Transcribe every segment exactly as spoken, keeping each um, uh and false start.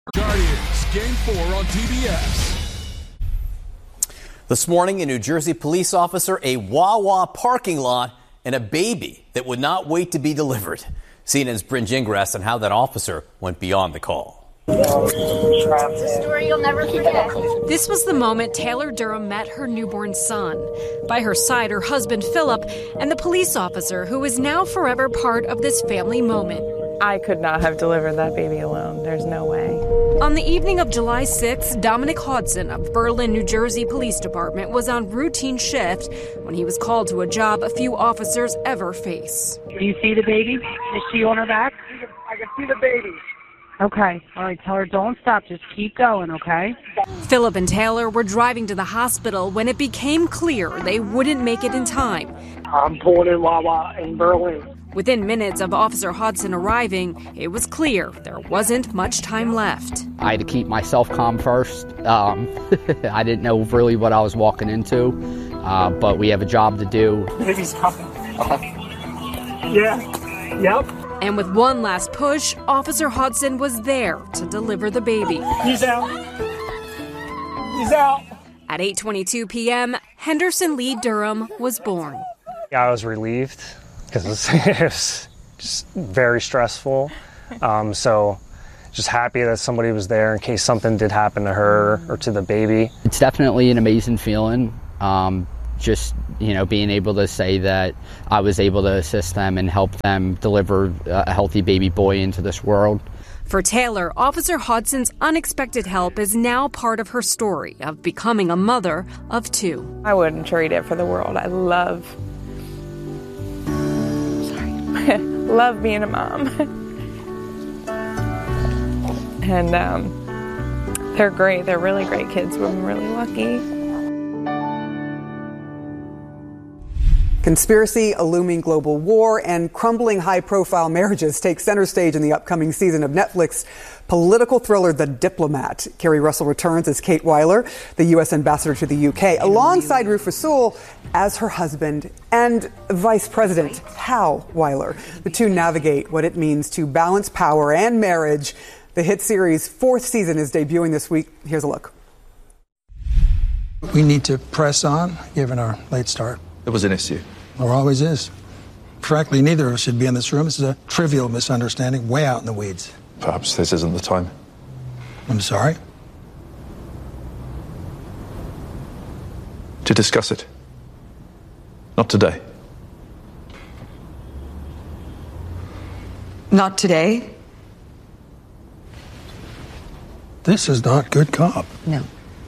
Guardians, Game four on T B S. This morning, a New Jersey police officer, a Wawa parking lot, and a baby that would not wait to be delivered. C N N's Bryn Gingras on how that officer went beyond the call. It's a story you'll never forget. This was the moment Taylor Durham met her newborn son. By her side, her husband, Philip, and the police officer who is now forever part of this family moment. I could not have delivered that baby alone. There's no way. On the evening of July sixth, Dominic Hodson of Berlin, New Jersey Police Department was on routine shift when he was called to a job a few officers ever face. Do you see the baby? Is she on her back? I can see the baby. Okay. All right. Tell her don't stop. Just keep going, okay? Philip and Taylor were driving to the hospital when it became clear they wouldn't make it in time. I'm pulling in Wawa in Berlin. Within minutes of Officer Hodson arriving, it was clear there wasn't much time left. I had to keep myself calm first. Um, I didn't know really what I was walking into, uh, but we have a job to do. Baby's coming. Yeah. Yep. And with one last push, Officer Hodson was there to deliver the baby. He's out. He's out. At eight twenty-two p.m., Henderson Lee Durham was born. I was relieved because it was, it was just very stressful. Um, so just happy that somebody was there in case something did happen to her or to the baby. It's definitely an amazing feeling. Um, just, you know, being able to say that I was able to assist them and help them deliver a healthy baby boy into this world. For Taylor, Officer Hodson's unexpected help is now part of her story of becoming a mother of two. I wouldn't trade it for the world. I love, sorry, love being a mom. And um, they're great. They're really great kids. We're really lucky. Conspiracy, a looming global war, and crumbling high-profile marriages take center stage in the upcoming season of Netflix political thriller The Diplomat. Kerry Russell returns as Kate Weiler, the U S ambassador to the U K, alongside Rufus Sewell as her husband and Vice President Hal Weiler. The two navigate what it means to balance power and marriage. The hit series' fourth season is debuting this week. Here's a look. We need to press on, given our late start. It was an issue. There always is. Frankly, neither of us should be in this room. This is a trivial misunderstanding way out in the weeds. Perhaps this isn't the time. I'm sorry? To discuss it. Not today. Not today? This is not good cop. No.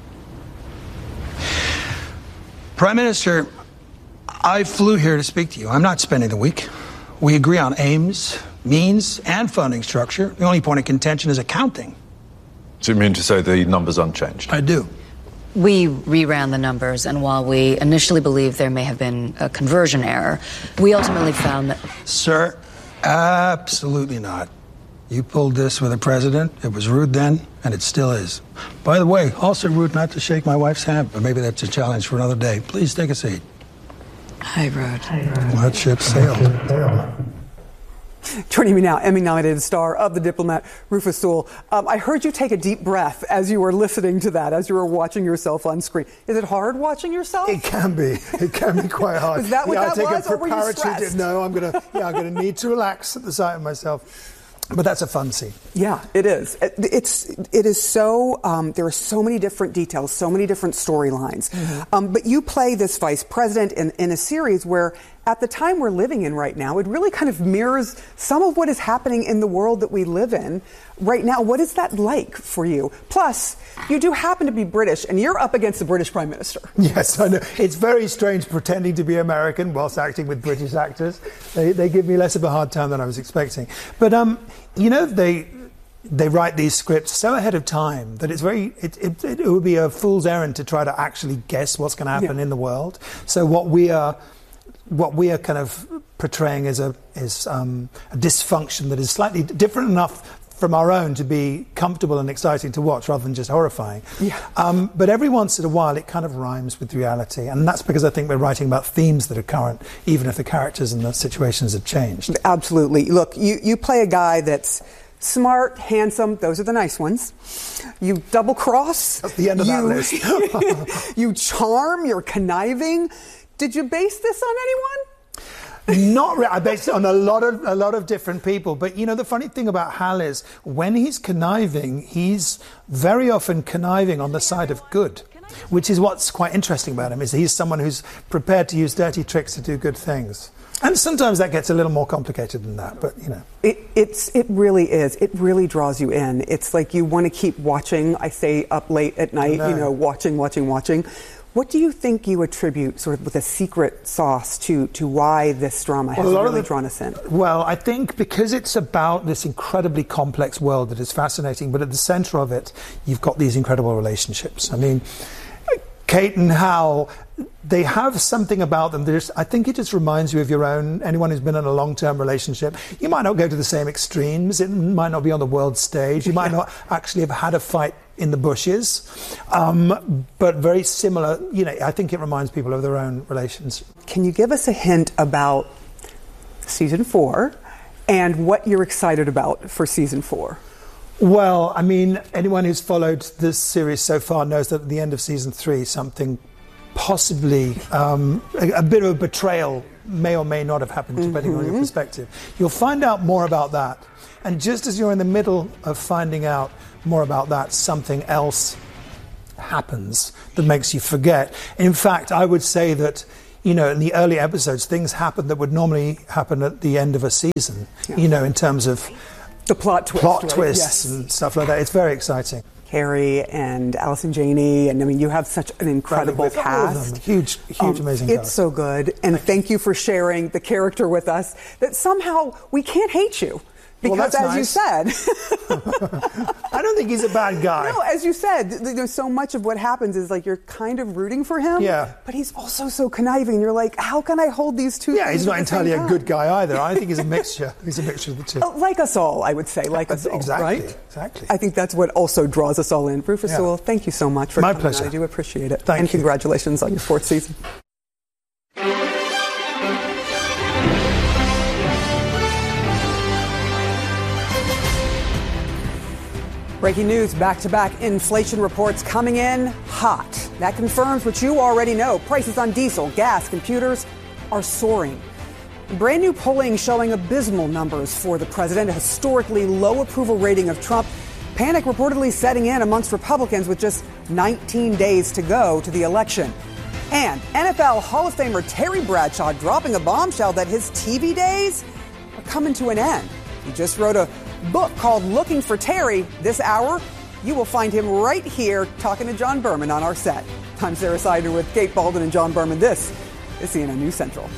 Prime Minister, I flew here to speak to you. I'm not spending the week. We agree on aims, means, and funding structure. The only point of contention is accounting. Do you mean to say the number's unchanged? I do. We reran the numbers, and while we initially believed there may have been a conversion error, we ultimately found that... Sir, absolutely not. You pulled this with the president. It was rude then, and it still is. By the way, also rude not to shake my wife's hand, but maybe that's a challenge for another day. Please take a seat. High road. High road. Well, that ship sailed. Joining me now, Emmy-nominated star of The Diplomat, Rufus Sewell. Um, I heard you take a deep breath as you were listening to that, as you were watching yourself on screen. Is it hard watching yourself? It can be. It can be quite hard. Is that what yeah, that I take was, a or were you stressed? No, I'm gonna. Yeah, I'm gonna need to relax at the sight of myself. But that's a fun scene. Yeah, it is. It, it's it is so. Um, there are so many different details, so many different storylines. Mm-hmm. Um, but you play this vice president in, in a series where, at the time we're living in right now, it really kind of mirrors some of what is happening in the world that we live in right now. What is that like for you? Plus, you do happen to be British, and you're up against the British Prime Minister. Yes, I know. It's very strange pretending to be American whilst acting with British actors. They, they give me less of a hard time than I was expecting. But, um, you know, they... They write these scripts so ahead of time that it's very. It, it, it would be a fool's errand to try to actually guess what's going to happen yeah. in the world. So what we are, what we are kind of portraying is a is um, a dysfunction that is slightly different enough from our own to be comfortable and exciting to watch, rather than just horrifying. Yeah. Um, but every once in a while, it kind of rhymes with reality, and that's because I think we're writing about themes that are current, even if the characters and the situations have changed. Absolutely. Look, you you play a guy that's Smart, handsome, those are the nice ones. You double cross. That's the end of you, that list. You charm, you're conniving. Did you base this on anyone? Not really. I based it on a lot of a lot of different people. But you know, the funny thing about Hal is when he's conniving, he's very often conniving on the side of good, which is what's quite interesting about him. Is he's someone who's prepared to use dirty tricks to do good things. And sometimes that gets a little more complicated than that, but you know. It, it's, it really is. It really draws you in. It's like you want to keep watching. I stay up late at night, know. you know, watching, watching, watching. What do you think you attribute sort of with a secret sauce to, to why this drama has well, really the, drawn us in? Well, I think because it's about this incredibly complex world that is fascinating, but at the center of it, you've got these incredible relationships. I mean, Kate and Hal, they have something about them. There's, I think it just reminds you of your own, anyone who's been in a long-term relationship. You might not go to the same extremes. It might not be on the world stage. You might yeah. not actually have had a fight in the bushes. Um, but very similar, you know, I think it reminds people of their own relations. Can you give us a hint about season four and what you're excited about for season four? Well, I mean, anyone who's followed this series so far knows that at the end of season three, something possibly, um, a, a bit of a betrayal may or may not have happened, depending mm-hmm. on your perspective. You'll find out more about that. And just as you're in the middle of finding out more about that, something else happens that makes you forget. In fact, I would say that, you know, in the early episodes, things happen that would normally happen at the end of a season, yeah. you know, in terms of the plot twist, plot right? twists yes. and stuff like that. It's very exciting. Carrie and Allison Janney, and I mean, you have such an incredible cast. Huge, huge, um, amazing It's cast. so good. And thank, thank you for sharing the character with us, that somehow we can't hate you. Because well, as nice. you said... I don't think he's a bad guy. No, as you said, there's so much of what happens is like you're kind of rooting for him. Yeah. But he's also so conniving. You're like, how can I hold these two Yeah, things he's not at the entirely same a time? good guy either. I think he's a mixture. He's a mixture of the two. Like us all, I would say. Like us all, exactly, right? Exactly. I think that's what also draws us all in. Rufus Yeah. Sewell, thank you so much for My coming pleasure. on. I do appreciate it. Thank and you. congratulations on your fourth season. Breaking news, back-to-back inflation reports coming in hot. That confirms what you already know. Prices on diesel, gas, computers are soaring. Brand new polling showing abysmal numbers for the president, a historically low approval rating of Trump. Panic reportedly setting in amongst Republicans with just nineteen days to go to the election. And N F L Hall of Famer Terry Bradshaw dropping a bombshell that his T V days are coming to an end. He just wrote a book called Looking for Terry. This hour, you will find him right here talking to John Berman on our set. I'm Sarah Sider with Kate Baldwin and John Berman. This is C N N News Central.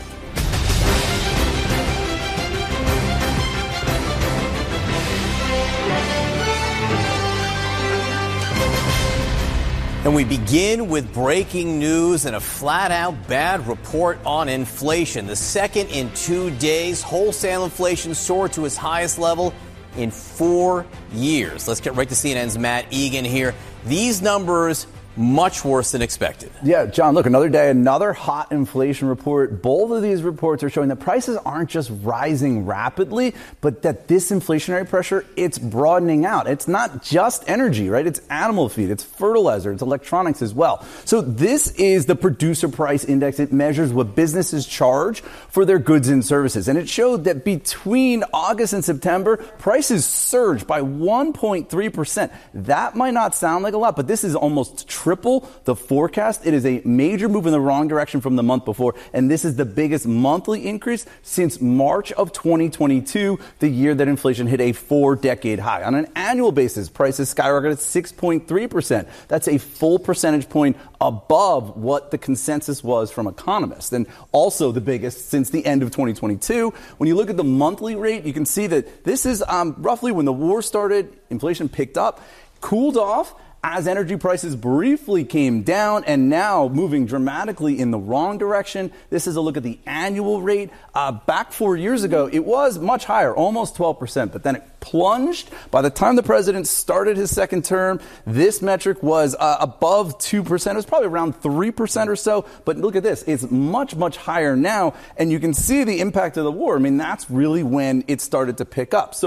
And we begin with breaking news and a flat-out bad report on inflation. The second in two days, wholesale inflation soared to its highest level in four years. Let's get right to C N N's Matt Egan here. These numbers much worse than expected. Yeah, John, look, another day, another hot inflation report. Both of these reports are showing that prices aren't just rising rapidly, but that this inflationary pressure, it's broadening out. It's not just energy, right? It's animal feed, it's fertilizer, it's electronics as well. So this is the producer price index. It measures what businesses charge for their goods and services. And it showed that between August and September, prices surged by one point three percent. That might not sound like a lot, but this is almost triple the forecast. It is a major move in the wrong direction from the month before, and this is the biggest monthly increase since March of twenty twenty-two, the year that inflation hit a four-decade high. On an annual basis, prices skyrocketed six point three percent. That's a full percentage point above what the consensus was from economists, and also the biggest since the end of twenty twenty-two. When you look at the monthly rate, you can see that this is um, roughly when the war started, inflation picked up, cooled off, as energy prices briefly came down and now moving dramatically in the wrong direction. This is a look at the annual rate. Uh, back four years ago, it was much higher, almost twelve percent, but then it plunged. By the time the president started his second term, this metric was uh, above two percent. It was probably around three percent or so. But look at this. It's much, much higher now. And you can see the impact of the war. I mean, that's really when it started to pick up. So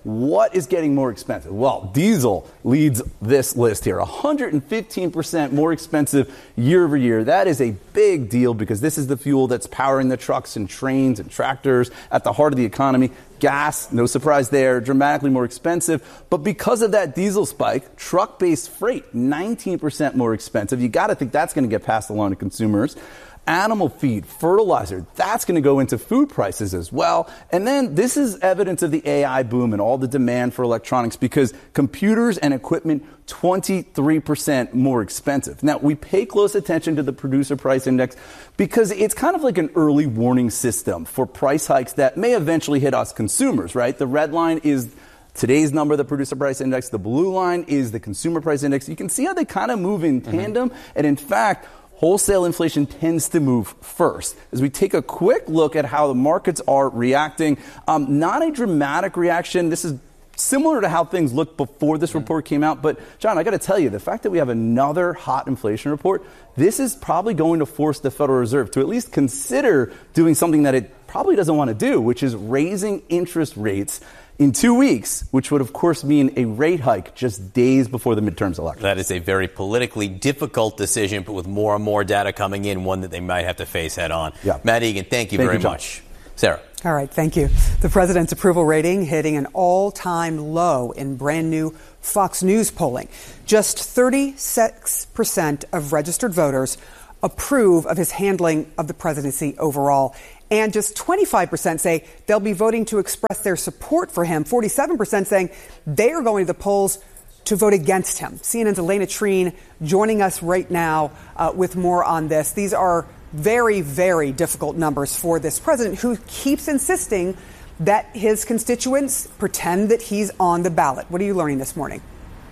What is getting more expensive? Well, diesel leads this list here. one hundred fifteen percent more expensive year over year. That is a big deal because this is the fuel that's powering the trucks and trains and tractors at the heart of the economy. Gas, no surprise there, dramatically more expensive. But because of that diesel spike, truck-based freight, nineteen percent more expensive. You got to think that's going to get passed along to consumers. Animal feed, fertilizer, that's going to go into food prices as well. And then this is evidence of the A I boom and all the demand for electronics because computers and equipment, twenty-three percent more expensive. Now, we pay close attention to the producer price index because it's kind of like an early warning system for price hikes that may eventually hit us consumers, right? The red line is today's number, the producer price index. The blue line is the consumer price index. You can see how they kind of move in tandem. Mm-hmm. And in fact, wholesale inflation tends to move first. As we take a quick look at how the markets are reacting, um, not a dramatic reaction. This is similar to how things looked before this report came out. But, John, I got to tell you, the fact that we have another hot inflation report, this is probably going to force the Federal Reserve to at least consider doing something that it probably doesn't want to do, which is raising interest rates in two weeks, which would, of course, mean a rate hike just days before the midterms election. That is a very politically difficult decision, but with more and more data coming in, one that they might have to face head on. Yeah. Matt Egan, thank you thank very you, much. Sarah. All right, thank you. The president's approval rating hitting an all-time low in brand new Fox News polling. Just thirty-six percent of registered voters approve of his handling of the presidency overall. And just twenty-five percent say they'll be voting to express their support for him. forty-seven percent saying they are going to the polls to vote against him. C N N's Elena Treen joining us right now uh, with more on this. These are very, very difficult numbers for this president who keeps insisting that his constituents pretend that he's on the ballot. What are you learning this morning?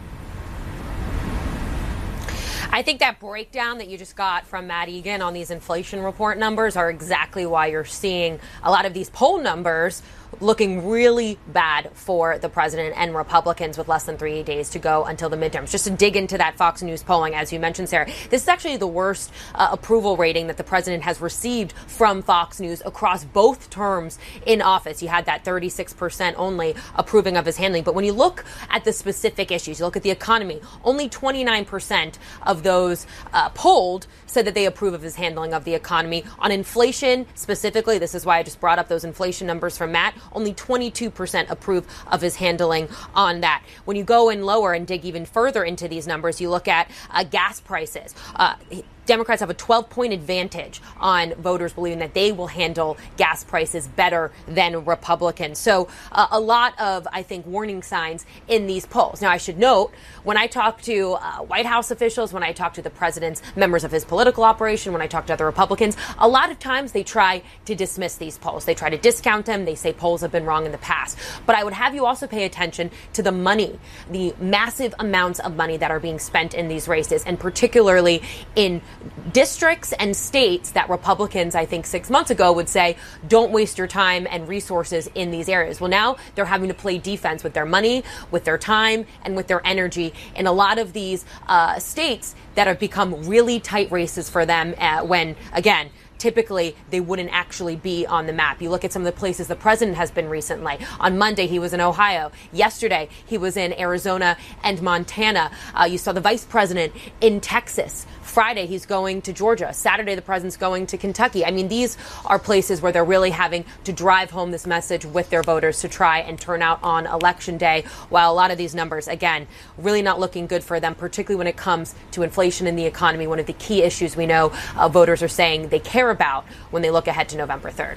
I think that breakdown that you just got from Matt Egan on these inflation report numbers are exactly why you're seeing a lot of these poll numbers looking really bad for the president and Republicans with less than three days to go until the midterms. Just to dig into that Fox News polling, as you mentioned, Sarah, this is actually the worst uh, approval rating that the president has received from Fox News across both terms in office. You had that thirty-six percent only approving of his handling. But when you look at the specific issues, you look at the economy, only twenty-nine percent of those uh, polled said that they approve of his handling of the economy. On inflation specifically, this is why I just brought up those inflation numbers from Matt, only twenty-two percent approve of his handling on that. When you go in lower and dig even further into these numbers, you look at uh, gas prices. Uh, Democrats have a twelve-point advantage on voters believing that they will handle gas prices better than Republicans. So uh, a lot of, I think, warning signs in these polls. Now, I should note, when I talk to uh, White House officials, when I talk to the president's members of his political operation, when I talk to other Republicans, a lot of times they try to dismiss these polls. They try to discount them. They say polls have been wrong in the past. But I would have you also pay attention to the money, the massive amounts of money that are being spent in these races, and particularly in districts and states that Republicans, I think six months ago, would say, don't waste your time and resources in these areas. Well, now they're having to play defense with their money, with their time, and with their energy in a lot of these uh, states that have become really tight races for them uh, when, again, typically they wouldn't actually be on the map. You look at some of the places the president has been recently. On Monday, he was in Ohio. Yesterday, he was in Arizona and Montana. Uh, you saw the vice president in Texas. Friday, he's going to Georgia. Saturday, the president's going to Kentucky. I mean, these are places where they're really having to drive home this message with their voters to try and turn out on Election Day, while a lot of these numbers, again, really not looking good for them, particularly when it comes to inflation in the economy, one of the key issues we know uh, voters are saying they care about when they look ahead to November third.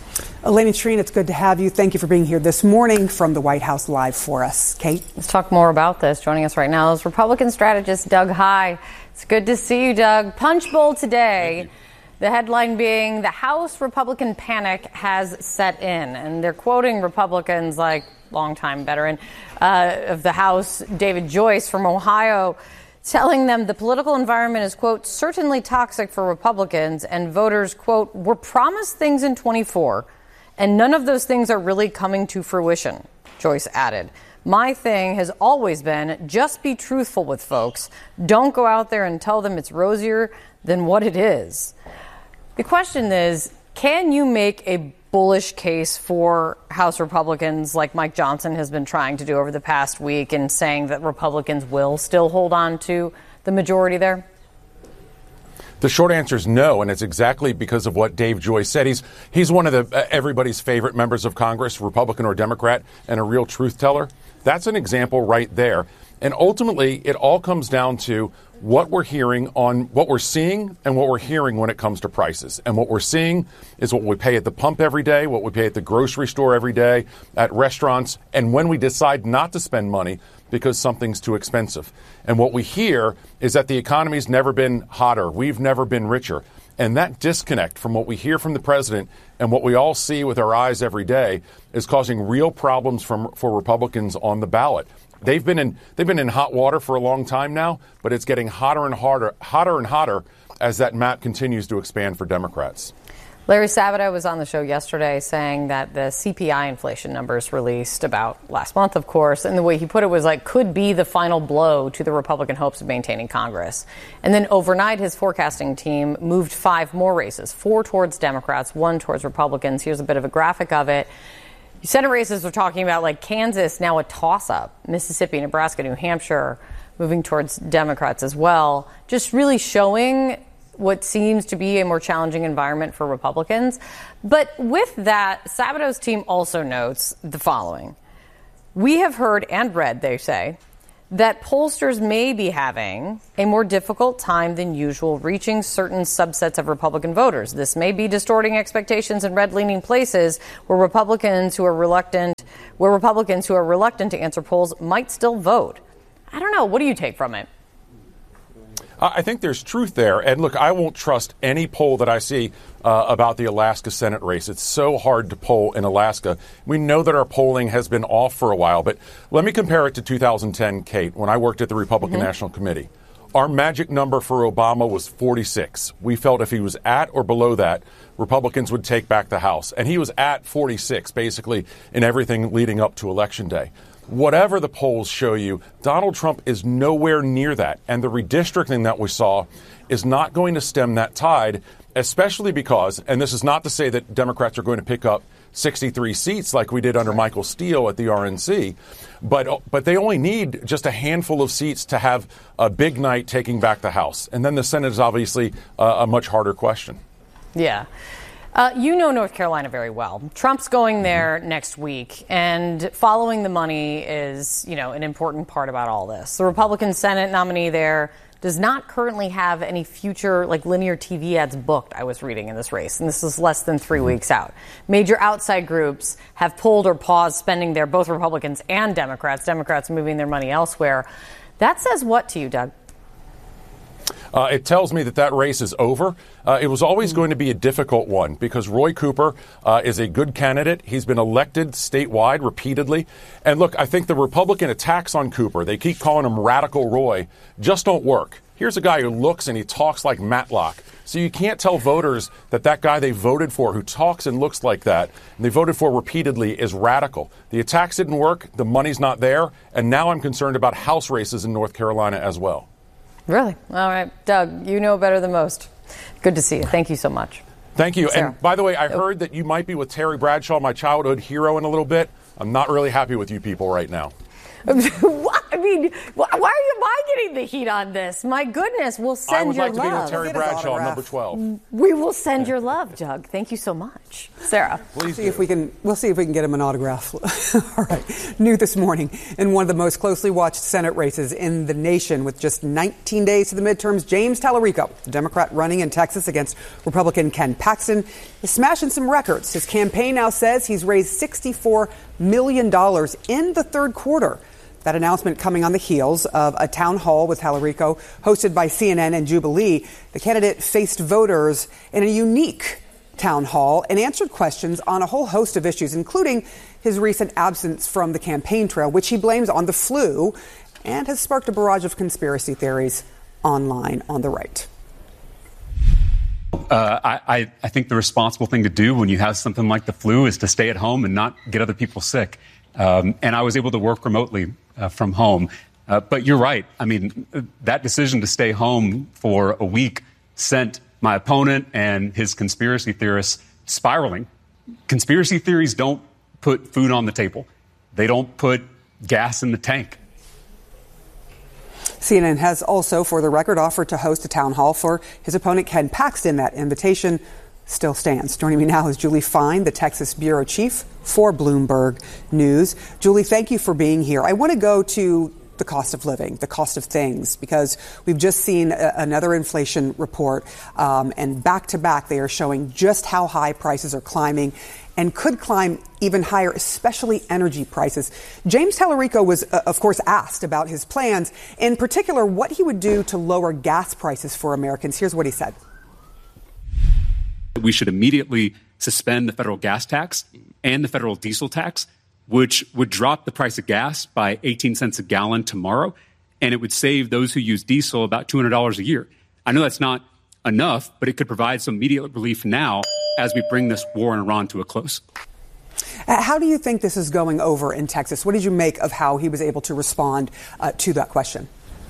Elena Treen, it's good to have you. Thank you for being here this morning from the White House live for us. Kate? Let's talk more about this. Joining us right now is Republican strategist Doug Heye. It's good to see you, Doug. Punch Bowl today. The headline being, the House Republican panic has set in. And they're quoting Republicans like longtime veteran uh, of the House, David Joyce from Ohio, telling them the political environment is, quote, certainly toxic for Republicans, and voters, quote, were promised things in twenty-four, and none of those things are really coming to fruition, Joyce added. My thing has always been just be truthful with folks. Don't go out there and tell them it's rosier than what it is. The question is, can you make a bullish case for House Republicans like Mike Johnson has been trying to do over the past week and saying that Republicans will still hold on to the majority there? The short answer is no, and it's exactly because of what Dave Joyce said. He's he's one of the uh, everybody's favorite members of Congress, Republican or Democrat, and a real truth teller. That's an example right there. And ultimately, it all comes down to what we're hearing on what we're seeing and what we're hearing when it comes to prices. And what we're seeing is what we pay at the pump every day, what we pay at the grocery store every day, at restaurants, and when we decide not to spend money because something's too expensive. And what we hear is that the economy's never been hotter. We've never been richer. And that disconnect from what we hear from the president and what we all see with our eyes every day is causing real problems from, for Republicans on the ballot. They've been in they've been in hot water for a long time now, but it's getting hotter and hotter, hotter and hotter as that map continues to expand for Democrats. Larry Sabato was on the show yesterday saying that the C P I inflation numbers released about last month, of course, and the way he put it was like could be the final blow to the Republican hopes of maintaining Congress. And then overnight, his forecasting team moved five more races, four towards Democrats, one towards Republicans. Here's a bit of a graphic of it. Senate races are talking about like Kansas, now a toss-up, Mississippi, Nebraska, New Hampshire, moving towards Democrats as well, just really showing what seems to be a more challenging environment for Republicans. But with that, Sabato's team also notes the following. We have heard and read, they say, that pollsters may be having a more difficult time than usual reaching certain subsets of Republican voters. This may be distorting expectations in red-leaning places where Republicans who are reluctant, where Republicans who are reluctant to answer polls might still vote. I don't know. What do you take from it? I think there's truth there. And look, I won't trust any poll that I see uh, about the Alaska Senate race. It's so hard to poll in Alaska. We know that our polling has been off for a while, but let me compare it to two thousand ten, Kate, when I worked at the Republican mm-hmm. National Committee. Our magic number for Obama was forty-six. We felt if he was at or below that, Republicans would take back the House. And he was at forty-six, basically, in everything leading up to Election Day. Whatever the polls show you, Donald Trump is nowhere near that. And the redistricting that we saw is not going to stem that tide, especially because, and this is not to say that Democrats are going to pick up sixty-three seats like we did under Michael Steele at the R N C, but but they only need just a handful of seats to have a big night taking back the House. And then the Senate is obviously uh, a much harder question. Yeah. Uh, you know North Carolina very well. Trump's going there next week, and following the money is, you know, an important part about all this. The Republican Senate nominee there does not currently have any future, like, linear T V ads booked, I was reading, in this race, and this is less than three weeks out. Major outside groups have pulled or paused spending there, both Republicans and Democrats, Democrats moving their money elsewhere. That says what to you, Doug? Uh, it tells me that that race is over. Uh, it was always going to be a difficult one because Roy Cooper uh, is a good candidate. He's been elected statewide repeatedly. And look, I think the Republican attacks on Cooper, they keep calling him Radical Roy, just don't work. Here's a guy who looks and he talks like Matlock. So you can't tell voters that that guy they voted for who talks and looks like that, and they voted for repeatedly, is radical. The attacks didn't work. The money's not there. And now I'm concerned about House races in North Carolina as well. Really? All right. Doug, you know better than most. Good to see you. Thank you so much. Thank you. Sarah. And by the way, I heard that you might be with Terry Bradshaw, my childhood hero, in a little bit. I'm not really happy with you people right now. What? I mean, why are you, am I getting the heat on this? My goodness, we'll send I would your like to love. be with Terry Bradshaw, number twelve. We will send your love, Doug. Thank you so much. Sarah. Please see do. if we can. We'll see if we can get him an autograph. All right. New this morning in one of the most closely watched Senate races in the nation, with just nineteen days to the midterms, James Tallarico, the Democrat running in Texas against Republican Ken Paxton, is smashing some records. His campaign now says he's raised sixty-four million dollars in the third quarter. That announcement coming on the heels of a town hall with Tallarico hosted by C N N and Jubilee. The candidate faced voters in a unique town hall and answered questions on a whole host of issues, including his recent absence from the campaign trail, which he blames on the flu, and has sparked a barrage of conspiracy theories online on the right. Uh, I, I think the responsible thing to do when you have something like the flu is to stay at home and not get other people sick. Um, and I was able to work remotely uh, from home. Uh, but you're right. I mean, that decision to stay home for a week sent my opponent and his conspiracy theorists spiraling conspiracy theories don't put food on the table. They don't put gas in the tank. C N N has also, for the record, offered to host a town hall for his opponent, Ken Paxton. That invitation still stands. Joining me now is Julie Fine, the Texas bureau chief for Bloomberg News. Julie, thank you for being here. I want to go to the cost of living, the cost of things, because we've just seen a, another inflation report, um, and back to back they are showing just how high prices are climbing and could climb even higher, especially energy prices. James Tallarico was, uh, of course, asked about his plans, in particular what he would do to lower gas prices for Americans. Here's what he said. We should immediately suspend the federal gas tax and the federal diesel tax, which would drop the price of gas by eighteen cents a gallon tomorrow, and it would save those who use diesel about two hundred dollars a year. I know that's not enough, but it could provide some immediate relief now as we bring this war in Iran to a close. How do you think this is going over in Texas? What did you make of how he was able to respond uh, to that question?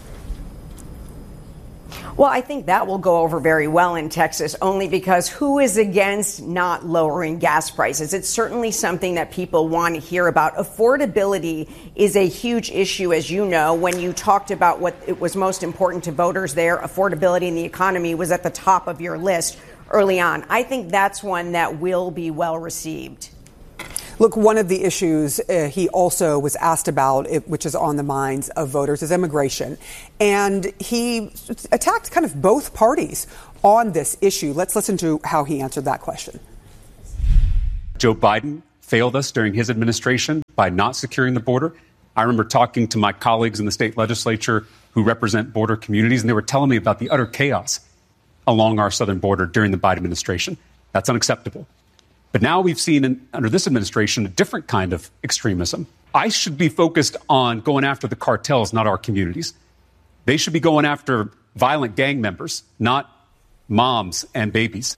Well, I think that will go over very well in Texas, only because who is against not lowering gas prices? It's certainly something that people want to hear about. Affordability is a huge issue, as you know. When you talked about what it was most important to voters there, affordability in the economy was at the top of your list early on. I think that's one that will be well received. Look, one of the issues uh, he also was asked about, it, which is on the minds of voters, is immigration. And he attacked kind of both parties on this issue. Let's listen to how he answered that question. Joe Biden failed us during his administration by not securing the border. I remember talking to my colleagues in the state legislature who represent border communities, and they were telling me about the utter chaos along our southern border during the Biden administration. That's unacceptable. But now we've seen in, under this administration a different kind of extremism. ICE should be focused on going after the cartels, not our communities. They should be going after violent gang members, not moms and babies.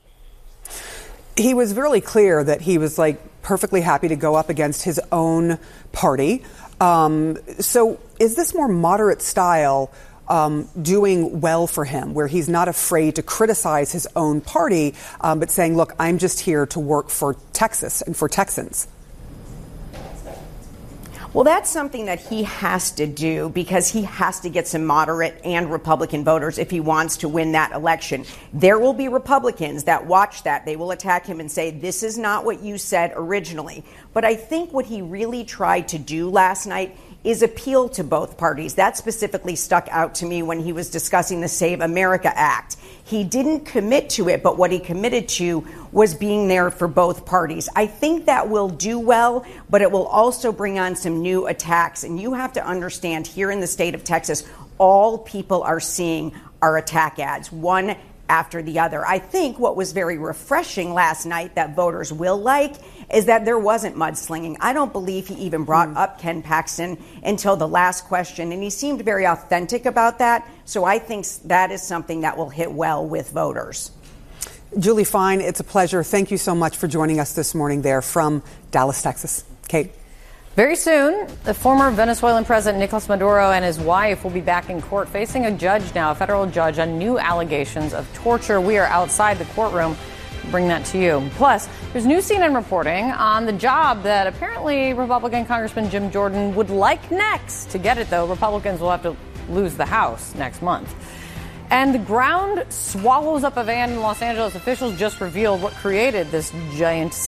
He was really clear that he was like perfectly happy to go up against his own party. Um, so is this more moderate style Um, doing well for him, where he's not afraid to criticize his own party, um, but saying, look, I'm just here to work for Texas and for Texans? Well, that's something that he has to do, because he has to get some moderate and Republican voters if he wants to win that election. There will be Republicans that watch that. They will attack him and say, this is not what you said originally. But I think what he really tried to do last night is appeal to both parties. That specifically stuck out to me when he was discussing the Save America Act. He didn't commit to it, but what he committed to was being there for both parties. I think that will do well, but it will also bring on some new attacks. And you have to understand, here in the state of Texas, all people are seeing are attack ads, one after the other. I think what was very refreshing last night that voters will like is that there wasn't mudslinging. I don't believe he even brought mm. up Ken Paxton until the last question, and he seemed very authentic about that. So I think that is something that will hit well with voters. Julie Fine, it's a pleasure. Thank you so much for joining us this morning there from Dallas, Texas. Kate. Very soon, the former Venezuelan President Nicolas Maduro and his wife will be back in court facing a judge now, a federal judge, on new allegations of torture. We are outside the courtroom. Bring that to you. Plus, there's new C N N reporting on the job that apparently Republican Congressman Jim Jordan would like next. To get it, though, Republicans will have to lose the House next month. And the ground swallows up a van in Los Angeles. Officials just revealed what created this giant